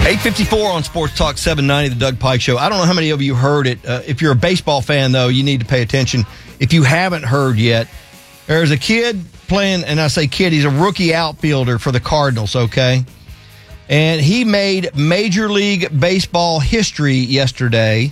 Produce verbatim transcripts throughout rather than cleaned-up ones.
eight fifty-four on Sports Talk seven ninety, the Doug Pike Show. I don't know how many of you heard it. Uh, if you're a baseball fan, though, you need to pay attention. If you haven't heard yet, there's a kid playing, and I say kid, he's a rookie outfielder for the Cardinals, okay? And he made Major League Baseball history yesterday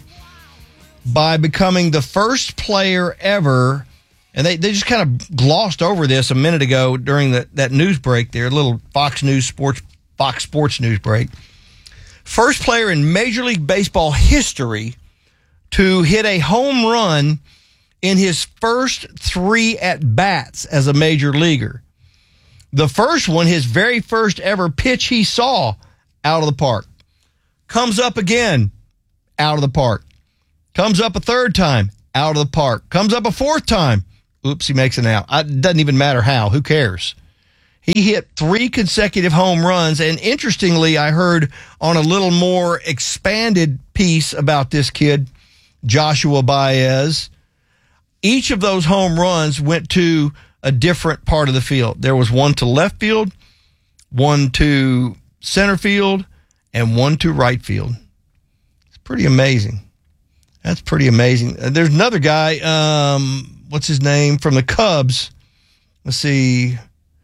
by becoming the first player ever, and they, they just kind of glossed over this a minute ago during the, that news break there, a little Fox News Sports, Fox Sports news break. First player in Major League Baseball history to hit a home run in his first three at-bats as a major leaguer. The first one, his very first ever pitch he saw, out of the park. Comes up again, out of the park. Comes up a third time, out of the park. Comes up a fourth time. Oops, he makes an out. It doesn't even matter how. Who cares? He hit three consecutive home runs, and interestingly, I heard on a little more expanded piece about this kid, Joshua Baez, each of those home runs went to a different part of the field. There was one to left field, one to center field, and one to right field. It's pretty amazing. That's pretty amazing. There's another guy, um, what's his name, from the Cubs. Let's see.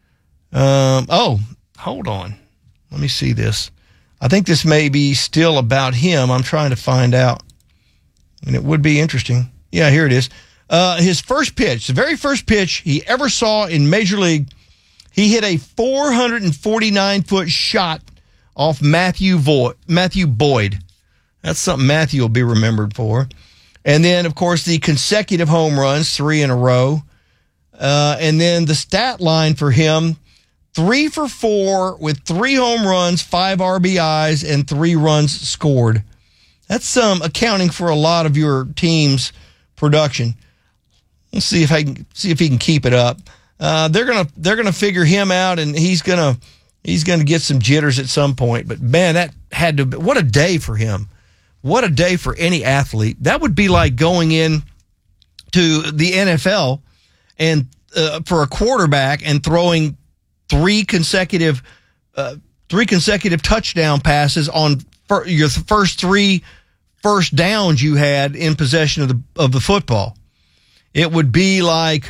Um, oh, hold on. Let me see this. I think this may be still about him. I'm trying to find out. And it would be interesting. Yeah, here it is. Uh, his first pitch, the very first pitch he ever saw in Major League, he hit a four forty-nine foot shot off Matthew Void, Matthew Boyd. That's something Matthew will be remembered for. And then, of course, the consecutive home runs, three in a row. Uh, and then the stat line for him, three for four with three home runs, five R B Is, and three runs scored. That's um, accounting for a lot of your team's production. Let's see if I can see if he can keep it up. Uh, they're gonna they're gonna figure him out, and he's gonna he's gonna get some jitters at some point. But man, that had to be, what a day for him. What a day for any athlete. That would be like going in to the N F L and uh, for a quarterback and throwing three consecutive uh, three consecutive touchdown passes on fir- your first three first downs you had in possession of the of the football. It would be like,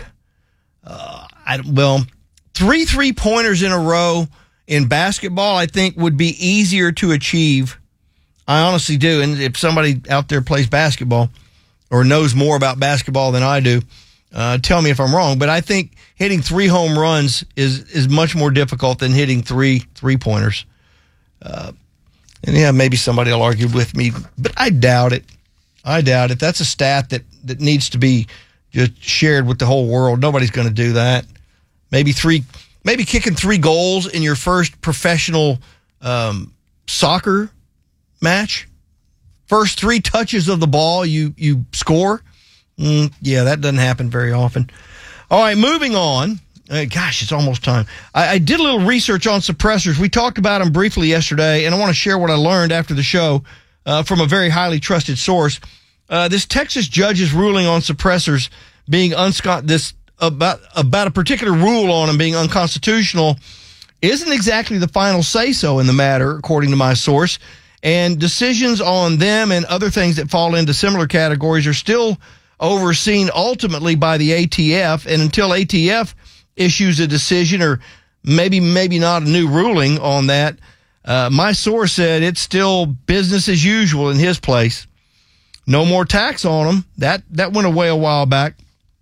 uh, I, well, three three-pointers in a row in basketball, I think, would be easier to achieve. I honestly do. And if somebody out there plays basketball or knows more about basketball than I do, uh, tell me if I'm wrong. But I think hitting three home runs is, is much more difficult than hitting three three-pointers. Uh, and, yeah, maybe somebody will argue with me, but I doubt it. I doubt it. That's a stat that, that needs to be just shared with the whole world. Nobody's going to do that. Maybe three, maybe kicking three goals in your first professional um, soccer match. First three touches of the ball, you you score. Mm, yeah, that doesn't happen very often. All right, moving on. Uh, gosh, it's almost time. I, I did a little research on suppressors. We talked about them briefly yesterday, and I want to share what I learned after the show uh, from a very highly trusted source. Uh, this Texas judge's ruling on suppressors being unscon- this about about a particular rule on them being unconstitutional isn't exactly the final say-so in the matter, according to my source. And decisions on them and other things that fall into similar categories are still overseen ultimately by the A T F. And until A T F issues a decision or maybe maybe not a new ruling on that, uh, my source said it's still business as usual in his place. No more tax on them. That that went away a while back.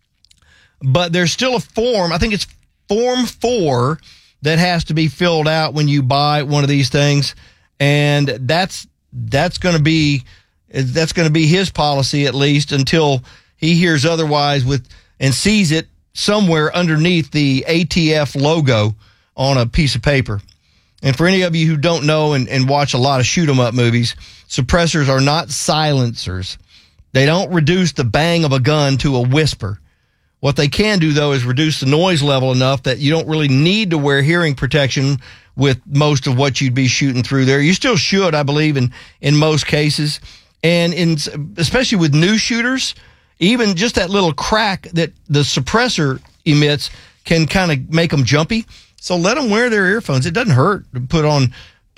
But there's still a form, I think it's Form four, that has to be filled out when you buy one of these things. And that's that's going to be that's going to be his policy, at least until he hears otherwise with and sees it somewhere underneath the A T F logo on a piece of paper. And for any of you who don't know and, and watch a lot of shoot 'em up movies, suppressors are not silencers. They don't reduce the bang of a gun to a whisper. What they can do, though, is reduce the noise level enough that you don't really need to wear hearing protection with most of what you'd be shooting through there. You still should, I believe, in, in most cases. And in especially with new shooters, even just that little crack that the suppressor emits can kind of make them jumpy. So let them wear their earphones. It doesn't hurt to put on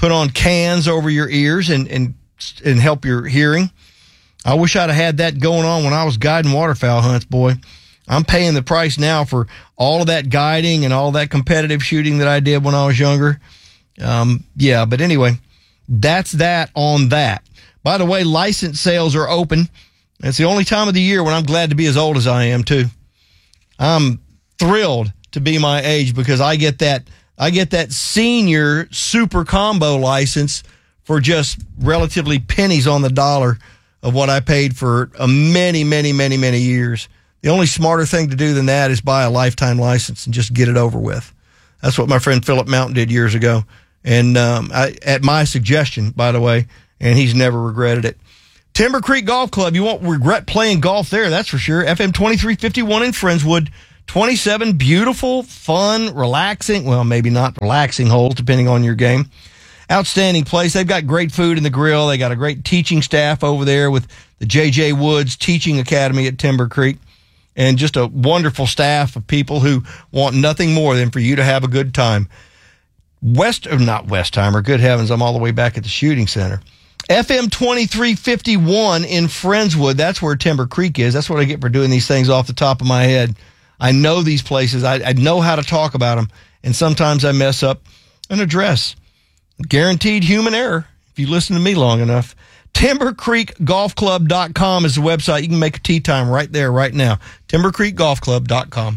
put on cans over your ears and, and, and help your hearing. I wish I'd have had that going on when I was guiding waterfowl hunts, boy. I'm paying the price now for all of that guiding and all that competitive shooting that I did when I was younger. Um, yeah, but anyway, that's that on that. By the way, license sales are open. It's the only time of the year when I'm glad to be as old as I am, too. I'm thrilled to be my age because I get that I get that senior super combo license for just relatively pennies on the dollar of what I paid for a many, many, many, many years. The only smarter thing to do than that is buy a lifetime license and just get it over with. That's what my friend Philip Mountain did years ago. And um, I, at my suggestion, by the way, and he's never regretted it. Timber Creek Golf Club, you won't regret playing golf there, that's for sure. F M twenty-three fifty-one in Friendswood. twenty-seven beautiful, fun, relaxing, well, maybe not relaxing holes, depending on your game. Outstanding place. They've got great food in the grill. They got a great teaching staff over there with the J J Woods Teaching Academy at Timber Creek. And just a wonderful staff of people who want nothing more than for you to have a good time. West, or not Westheimer, good heavens, I'm all the way back at the shooting center. F M twenty-three fifty-one in Friendswood, that's where Timber Creek is. That's what I get for doing these things off the top of my head. I know these places. I, I know how to talk about them, and sometimes I mess up an address. Guaranteed human error if you listen to me long enough. timber creek golf club dot com is the website. You can make a tee time right there, right now. timber creek golf club dot com.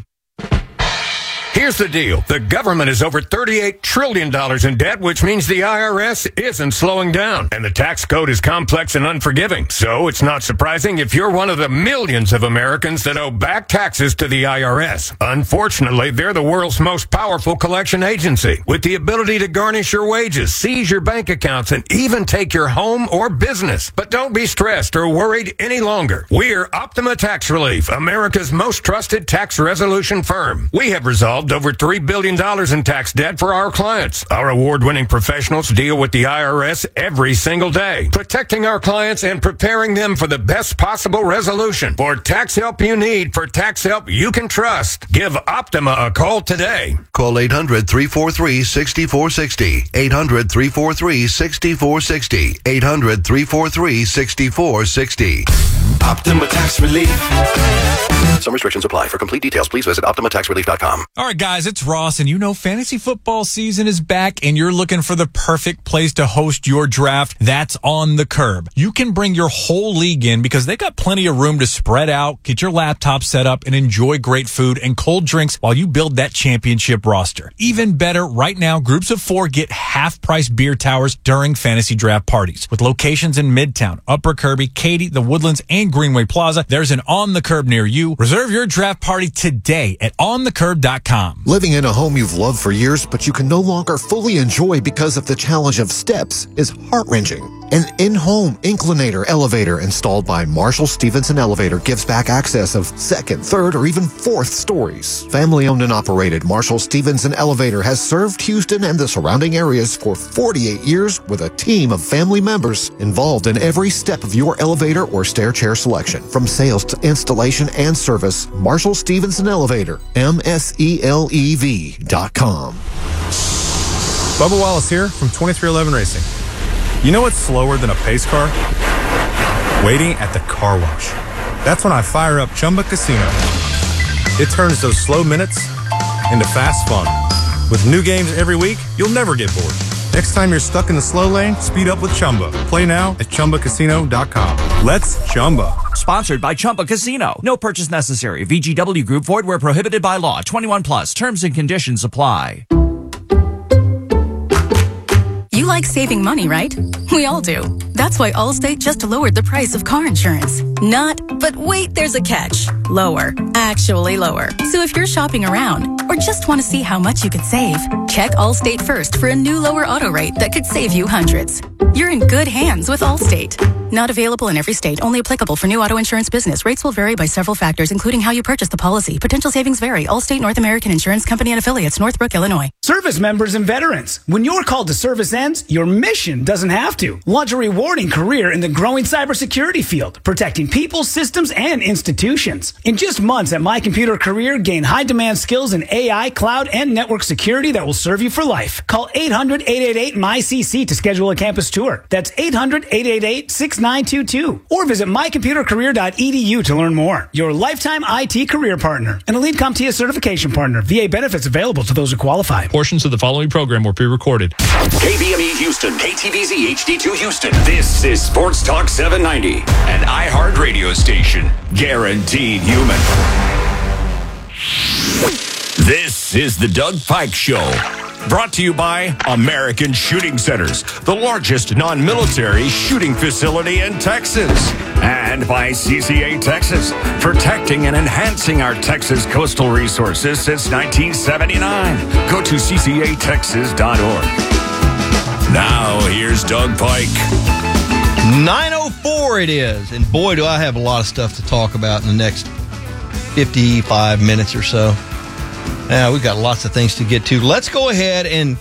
Here's the deal. The government is over thirty-eight trillion dollars in debt, which means the I R S isn't slowing down. And the tax code is complex and unforgiving. So it's not surprising if you're one of the millions of Americans that owe back taxes to the I R S. Unfortunately, they're the world's most powerful collection agency, with the ability to garnish your wages, seize your bank accounts, and even take your home or business. But don't be stressed or worried any longer. We're Optima Tax Relief, America's most trusted tax resolution firm. We have resolved over three billion dollars in tax debt for our clients. Our award-winning professionals deal with the I R S every single day, protecting our clients and preparing them for the best possible resolution. For tax help you need, for tax help you can trust, give Optima a call today. Call eight hundred, three four three, six four six zero. eight hundred, three four three, six four six zero. eight hundred, three four three, six four six zero. Optima Tax Relief. Some restrictions apply. For complete details, please visit optima tax relief dot com. All right, guys, it's Ross, and you know fantasy football season is back, and you're looking for the perfect place to host your draft. That's On the Curb. You can bring your whole league in because they got plenty of room to spread out, get your laptop set up, and enjoy great food and cold drinks while you build that championship roster. Even better, right now, groups of four get half-price beer towers during fantasy draft parties. With locations in Midtown, Upper Kirby, Katy, the Woodlands, and Greenway Plaza, there's an On the Curb near you. Reserve your draft party today at on the curb dot com. Living in a home you've loved for years, but you can no longer fully enjoy because of the challenge of steps is heart-wrenching. An in-home inclinator elevator installed by Marshall Stevenson Elevator gives back access of second, third, or even fourth stories. Family-owned and operated, Marshall Stevenson Elevator has served Houston and the surrounding areas for forty-eight years with a team of family members involved in every step of your elevator or stair chair selection. From sales to installation and service, Marshall Stevenson Elevator, M S E L E V dot com. Bubba Wallace here from twenty-three eleven Racing. You know what's slower than a pace car? Waiting at the car wash. That's when I fire up Chumba Casino. It turns those slow minutes into fast fun. With new games every week, you'll never get bored. Next time you're stuck in the slow lane, speed up with Chumba. Play now at chumba casino dot com. Let's Chumba. Sponsored by Chumba Casino. No purchase necessary. V G W Group. Void where prohibited by law. twenty-one plus. Terms and conditions apply. You like saving money, right? We all do. That's why Allstate just lowered the price of car insurance. Not, but wait, there's a catch. Lower. Actually lower. So if you're shopping around or just want to see how much you could save, check Allstate first for a new lower auto rate that could save you hundreds. You're in good hands with Allstate. Not available in every state. Only applicable for new auto insurance business. Rates will vary by several factors, including how you purchase the policy. Potential savings vary. Allstate North American Insurance Company and affiliates, Northbrook, Illinois. Service members and veterans. When your call to service ends, your mission doesn't have to. Launch a rewarding career in the growing cybersecurity field, protecting people, systems, and institutions. In just months at My Computer Career, gain high-demand skills in A I, cloud, and network security that will serve you for life. Call eight hundred, eight eight eight, M Y C C to schedule a campus tour. That's eight hundred, eight eight eight, six nine two two. Or visit my computer career dot e d u to learn more. Your lifetime I T career partner. An Elite CompTIA certification partner. V A benefits available to those who qualify. Portions of the following program were pre-recorded. K B M E Houston, K T V Z H D two Houston. This is Sports Talk seven ninety, an iHeart radio station. Guaranteed human. This is the Doug Pike Show. Brought to you by American Shooting Centers, the largest non-military shooting facility in Texas. And by C C A Texas, protecting and enhancing our Texas coastal resources since nineteen seventy-nine. Go to c c a texas dot org. Now, here's Doug Pike. nine oh four it is. And boy, do I have a lot of stuff to talk about in the next fifty-five minutes or so. Now, we've got lots of things to get to. Let's go ahead and